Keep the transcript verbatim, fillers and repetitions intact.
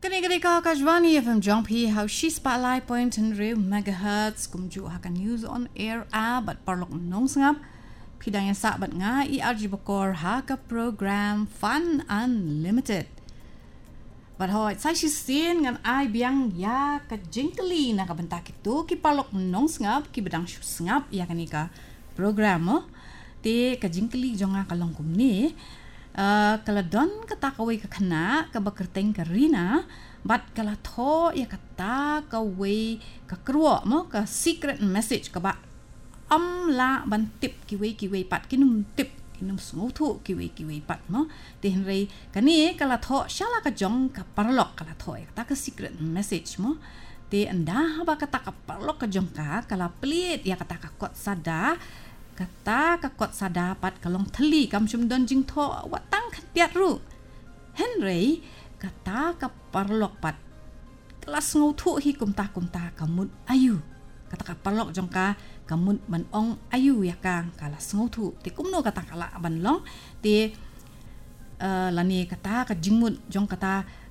Kini-kini ka Kajwani F M Jongpi how she spotlight point and real megahertz kumju haka news on air a but parlok nong sngap pidang yang sa bat nga i arji bakor haka program Fun Unlimited. But hoy sai si sin ngan ai biang ya ka jingkeli na ka bentak itu ki parlok nong sngap ki bedang shu sngap ya kanika program mo te ka jingkeli jonga kalong kumni. Uh, kalau don kata kawai ke kena ke bekerteng ke rina bat kalau tho ya kata kawai ke keruak mo ke secret message ke ba am la ban tip kiwai kiwai pat kinum tip kinum snguthu kiwai kiwai pat mo te henrei kani kalau tho shala ka jong ka parlok kalau tho ya kata ke secret message mo te anda ba kata ka parlok ka jong ka kalau pelit ya kata ka kot sada kata kakot sadapat kalong teli kam cum don jing tho watang katiat ru Henry kata ka parlok pat kelas nguthu hi kumta kumta kamut ayu kata ka parlok jongka kamut man ong ayu ya kang kala nguthu ti kumno kata kala ban long ti uh, lani kata ka jingmut jong kata